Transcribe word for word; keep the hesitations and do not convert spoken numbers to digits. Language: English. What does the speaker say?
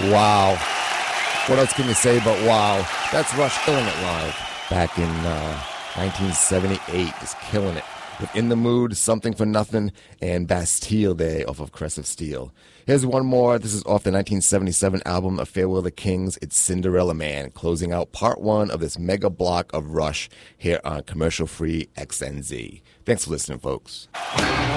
Wow. What else can you say but wow? That's Rush killing it live back in uh, nineteen seventy-eight. Just killing it. With In the Mood, Something for Nothing, and Bastille Day off of Crest Steel. Here's one more. This is off the nineteen seventy-seven album, A Farewell to Kings. It's Cinderella Man, closing out part one of this mega block of Rush here on commercial-free X N Z. Thanks for listening, folks.